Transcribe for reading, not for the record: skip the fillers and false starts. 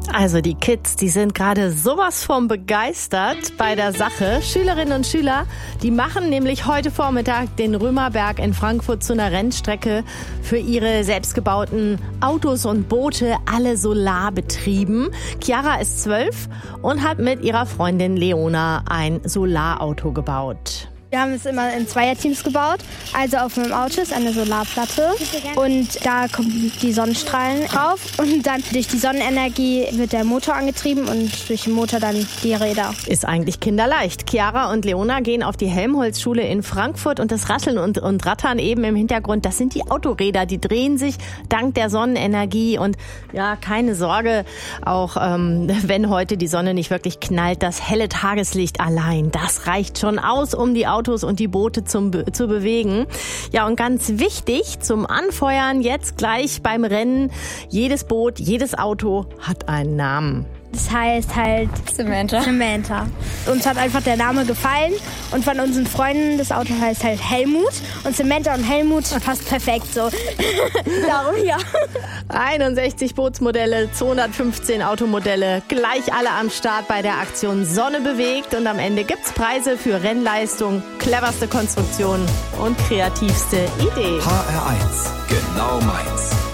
Also die Kids, die sind gerade sowas von begeistert bei der Sache. Schülerinnen und Schüler, die machen nämlich heute Vormittag den Römerberg in Frankfurt zu einer Rennstrecke für ihre selbstgebauten Autos und Boote, alle solarbetrieben. Chiara ist 12 und hat mit ihrer Freundin Leona ein Solarauto gebaut. Wir haben es immer in Zweierteams gebaut. Also auf meinem Auto ist eine Solarplatte und da kommen die Sonnenstrahlen drauf. Und dann durch die Sonnenenergie wird der Motor angetrieben und durch den Motor dann die Räder. Ist eigentlich kinderleicht. Chiara und Leona gehen auf die Helmholtz-Schule in Frankfurt und das Rasseln und Rattern eben im Hintergrund, das sind die Autoräder. Die drehen sich dank der Sonnenenergie und ja, keine Sorge, auch wenn heute die Sonne nicht wirklich knallt, das helle Tageslicht allein, das reicht schon aus, um die Autos und die Boote zu bewegen. Ja, und ganz wichtig zum Anfeuern jetzt gleich beim Rennen, jedes Boot, jedes Auto hat einen Namen. Das heißt halt Samantha. Uns hat einfach der Name gefallen und von unseren Freunden, das Auto heißt halt Helmut und Samantha und Helmut passt perfekt so. Darum ja. 61 Bootsmodelle, 215 Automodelle, gleich alle am Start bei der Aktion Sonne bewegt und am Ende gibt's Preise für Rennleistung, cleverste Konstruktion und kreativste Idee. HR1, genau meins.